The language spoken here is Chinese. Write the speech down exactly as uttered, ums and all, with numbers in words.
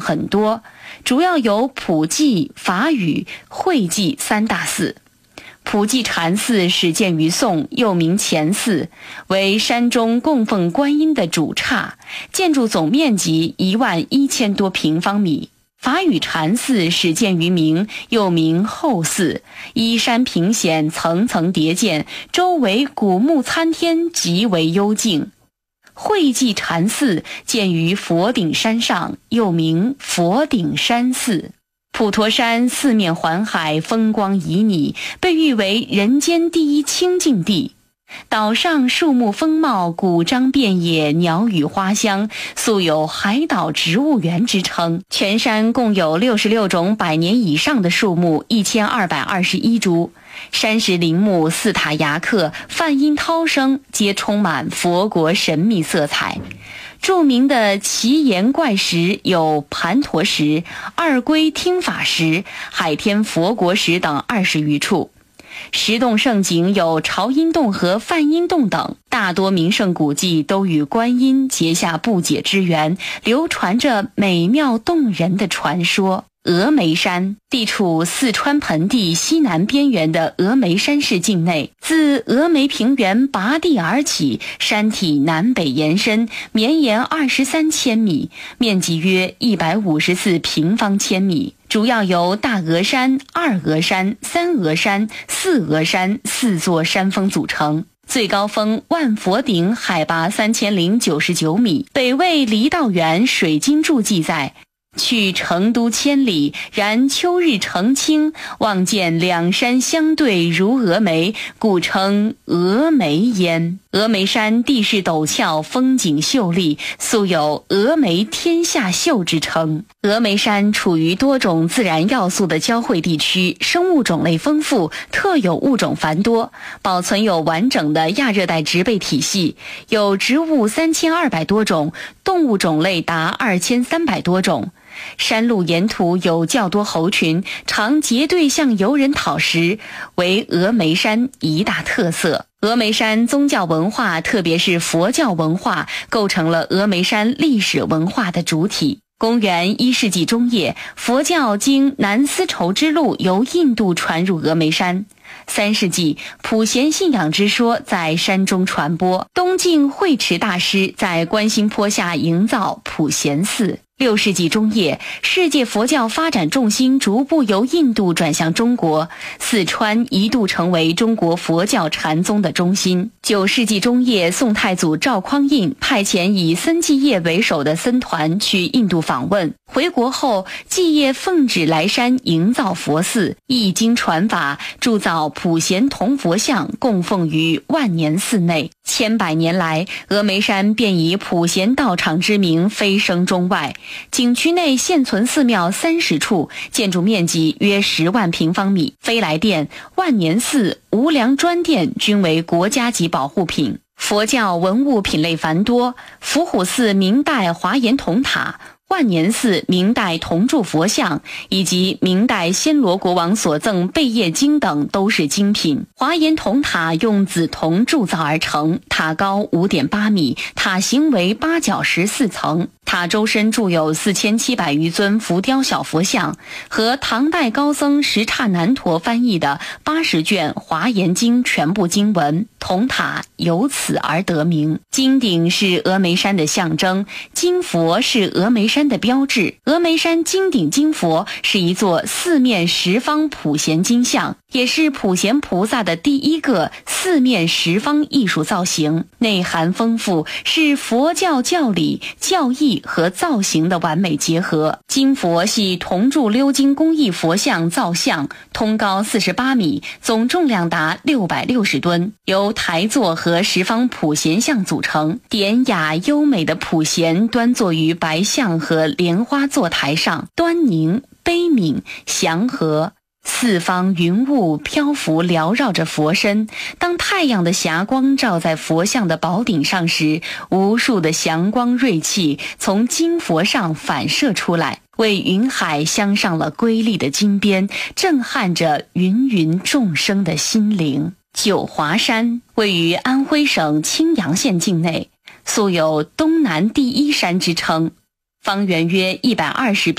很多，主要有普济、法语、慧济三大寺。普济禅寺始建于宋，又名乾寺，为山中供奉观音的主刹，建筑总面积一万一千多平方米。法语禅寺始建于明，又名后寺，依山平险，层层叠建，周围古木参天，极为幽静。慧济禅寺建于佛顶山上，又名佛顶山寺。普陀山四面环海，风光旖旎，被誉为人间第一清净地。岛上树木丰茂，古樟遍野，鸟语花香，素有海岛植物园之称。全山共有六十六种百年以上的树木，一千二百二十一株。山石林木，四塔崖刻，梵音涛声，皆充满佛国神秘色彩。著名的奇岩怪石有盘陀石、二龟听法石、海天佛国石等二十余处。石洞胜景有朝音洞和梵音洞等，大多名胜古迹都与观音结下不解之缘，流传着美妙动人的传说。峨眉山地处四川盆地西南边缘的峨眉山市境内，自峨眉平原拔地而起，山体南北延伸，绵延二十三千米，面积约一百五十四平方千米，主要由大峨山、二峨山、三峨山、四峨山四座山峰组成。最高峰万佛顶海拔三千零九十九米，北魏郦道元水经注记载，去成都千里，然秋日澄清，望见两山相对如峨眉，故称峨眉焉。峨眉山地势陡峭，风景秀丽，素有峨眉天下秀之称。峨眉山处于多种自然要素的交汇地区，生物种类丰富，特有物种繁多，保存有完整的亚热带植被体系，有植物三千二百多种，动物种类达二千三百多种。山路沿途有较多猴群，常结队向游人讨食，为峨眉山一大特色。峨眉山宗教文化，特别是佛教文化，构成了峨眉山历史文化的主体。公元一世纪中叶，佛教经南丝绸之路由印度传入峨眉山。三世纪，普贤信仰之说在山中传播，东晋慧持大师在观心坡下营造普贤寺。六世纪中叶，世界佛教发展重心逐步由印度转向中国，四川一度成为中国佛教禅宗的中心。九世纪中叶，宋太祖赵匡胤派遣以僧继业为首的僧团去印度访问，回国后，继业奉旨来山营造佛寺，译经传法，铸造普贤铜佛像，供奉于万年寺内。千百年来，峨眉山便以普贤道场之名飞升中外。景区内现存寺庙三十处，建筑面积约十万平方米。飞来殿、万年寺、无量专殿均为国家级保护品。佛教文物品类繁多，伏虎寺明代华严铜塔、万年寺明代铜铸佛像以及明代暹罗国王所赠贝叶经等都是精品。华严铜塔用紫铜铸造而成，塔高 五点八米，塔形为八角十四层。塔周身铸有四千七百余尊浮雕小佛像和唐代高僧什刹难陀翻译的八十卷华严经全部经文，铜塔由此而得名。金顶是峨眉山的象征，金佛是峨眉山的标志。峨眉山金顶金佛是一座四面十方普贤金像，也是普贤菩萨的第一个四面十方艺术造型，内涵丰富，是佛教教理、教义和造型的完美结合。金佛系铜铸鎏金工艺佛像造像，通高四十八米，总重量达六百六十吨，由台座和十方普贤像组成。典雅优美的普贤端坐于白象和莲花座台上，端凝、悲悯、祥和。四方云雾漂浮缭绕着佛身，当太阳的霞光照在佛像的宝顶上时，无数的祥光锐气从金佛上反射出来，为云海镶上了瑰丽的金边，震撼着芸芸众生的心灵。九华山位于安徽省青阳县境内，素有东南第一山之称，方圆约一百二十